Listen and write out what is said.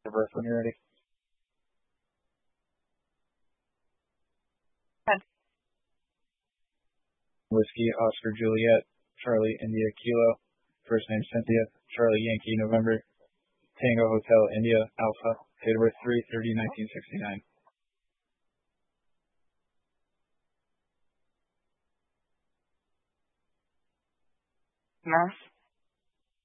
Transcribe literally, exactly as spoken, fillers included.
birth when you're ready. Good. Whiskey, Oscar, Juliet, Charlie, India, Kilo. First name Cynthia, Charlie, Yankee, November. Tango Hotel, India, Alpha. Date of birth three thirty nineteen sixty-nine. Nurse.